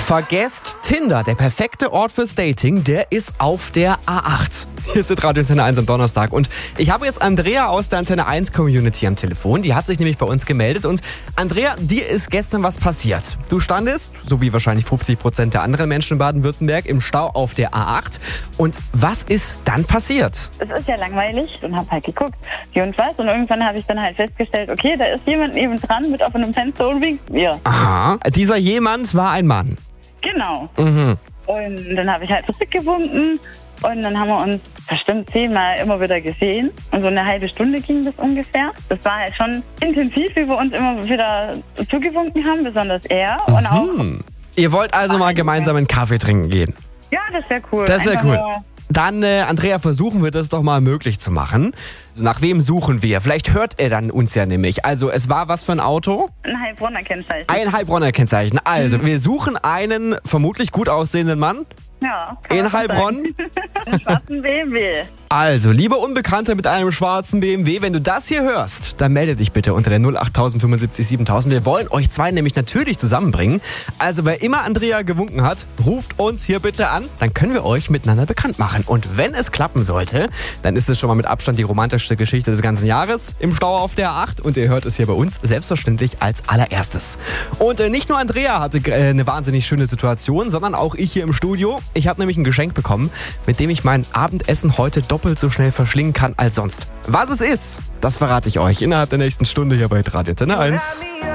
Vergesst Tinder, der perfekte Ort fürs Dating, der ist auf der A8. Hier ist Radio Antenne 1 am Donnerstag und ich habe jetzt Andrea aus der Antenne 1 Community am Telefon. Die hat sich nämlich bei uns gemeldet und Andrea, dir ist gestern was passiert. Du standest, so wie wahrscheinlich 50% der anderen Menschen in Baden-Württemberg, im Stau auf der A8. Und was ist dann passiert? Es ist ja langweilig und habe halt geguckt, wie und was. Und irgendwann habe ich dann halt festgestellt, okay, da ist jemand neben dran mit offenem Fenster und winkt mir. Aha, dieser jemand war ein Mann. Genau. Mhm. Und dann habe ich halt zurückgewunken und dann haben wir uns bestimmt 10-mal immer wieder gesehen. Und so eine halbe Stunde ging das ungefähr. Das war halt schon intensiv, wie wir uns immer wieder zugewunken haben, besonders er. Und auch. Ihr wollt also mal gemeinsam einen Kaffee trinken gehen? Ja, das wäre cool. Das wäre Einfach cool. nur. Dann, Andrea, versuchen wir das doch mal möglich zu machen. Nach wem suchen wir? Vielleicht hört er dann uns ja nämlich. Also, es war was für ein Auto? Ein Heilbronner Kennzeichen. Ein Heilbronner Kennzeichen. Also, wir suchen einen vermutlich gut aussehenden Mann. Ja. In Heilbronn? Einen schwarzen BMW. Also, lieber Unbekannter mit einem schwarzen BMW, wenn du das hier hörst, dann melde dich bitte unter der 08000 75 7000. Wir wollen euch zwei nämlich natürlich zusammenbringen. Also, wer immer Andrea gewunken hat, ruft uns hier bitte an. Dann können wir euch miteinander bekannt machen. Und wenn es klappen sollte, dann ist es schon mal mit Abstand die romantischste Geschichte des ganzen Jahres im Stau auf der A8. Und ihr hört es hier bei uns selbstverständlich als allererstes. Und nicht nur Andrea hatte eine wahnsinnig schöne Situation, sondern auch ich hier im Studio. Ich habe nämlich ein Geschenk bekommen, mit dem ich mein Abendessen heute doppelt so schnell verschlingen kann als sonst. Was es ist, das verrate ich euch innerhalb der nächsten Stunde hier bei Radio Antenne 1.